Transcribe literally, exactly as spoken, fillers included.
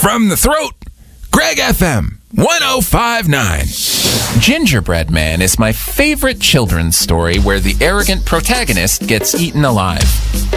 From the throat, Greg F M one oh five point nine. Gingerbread Man is my favorite children's story where the arrogant protagonist gets eaten alive.